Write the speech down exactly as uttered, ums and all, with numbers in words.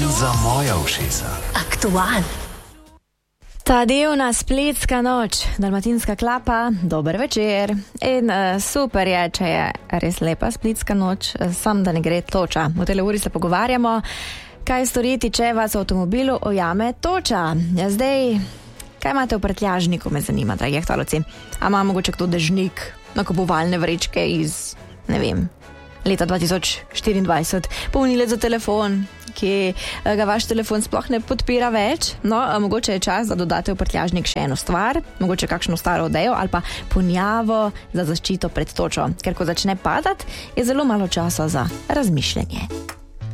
za moja ušesa. Aktual. Ta divna splitska noč, dalmatinska klapa, dober večer. In uh, super je, če je res lepa splitska noč, sam da ne gre toča. V tele uri se pogovarjamo, kaj storiti, če vas v avtomobilu ujame toča. Ja, zdaj, kaj imate v prtljažniku, me zanima, dragi aktualci. A ima mogoče kdo dežnik, nakupovalne vrečke iz, ne vem, leta dva tisoč štiriindvajset, polnilec za telefon, ki ga vaš telefon sploh ne podpira več. No, mogoče je čas, da dodate v prtljažnik še eno stvar, mogoče kakšno staro odejo ali pa ponjavo za zaščito pred točo, ker ko začne padati, je zelo malo časa za razmišljanje.